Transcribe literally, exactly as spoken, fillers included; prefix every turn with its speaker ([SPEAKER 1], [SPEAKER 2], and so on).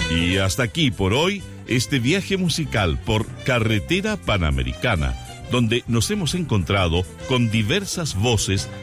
[SPEAKER 1] Y hasta aquí por hoy este viaje musical por Carretera Panamericana, donde nos hemos encontrado con diversas voces